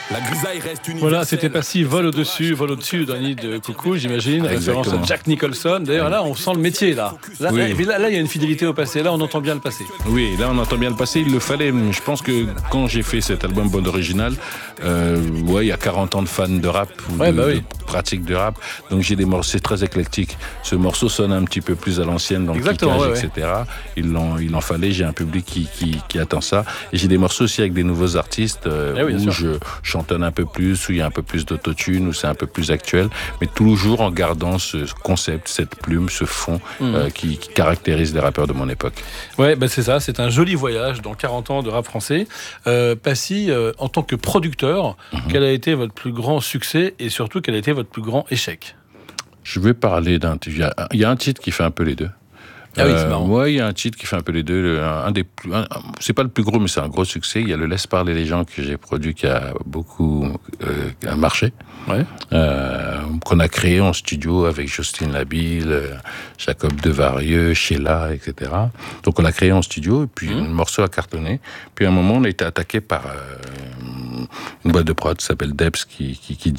La grisaille reste universelle. Voilà, c'était Passy, vol au-dessus d'un nid de coucou, j'imagine, référence à Jack Nicholson. D'ailleurs, là, on sent le métier, là. Là, Oui. il y a une fidélité au passé. Là, on entend bien le passé. Oui, là on entend bien le passé, il le fallait. Je pense que quand j'ai fait cet album Bande Originale, il y a 40 ans de fans de rap, de pratique de rap, donc j'ai des morceaux, c'est très éclectique. Ce morceau sonne un petit peu plus à l'ancienne dans le kickage, etc. Il en fallait, j'ai un public qui attend ça. Et j'ai des morceaux aussi avec des nouveaux artistes où je chantonne un peu plus, où il y a un peu plus d'autotune, où c'est un peu plus actuel, mais toujours en gardant ce concept, cette plume, ce fond qui caractérise les rappeurs de mon époque. Ouais, c'est ça, c'est un joli voyage dans 40 ans de rap français. Passy, en tant que producteur, quel a été votre plus grand succès et surtout quel a été votre plus grand échec? Je vais parler il y a un titre qui fait un peu les deux. Ah oui, c'est marrant. Ouais, il y a un titre qui fait un peu les deux. C'est pas le plus gros, mais c'est un gros succès. Il y a le Laisse parler les gens que j'ai produit, qui a beaucoup marché. Ouais. Qu'on a créé en studio avec Jocelyne Labille, Jacob Devarieux, Sheila, etc. Donc on l'a créé en studio, et puis le morceau a cartonné. Puis à un moment, on a été attaqué par une boîte de prod qui s'appelle Debs, qui dit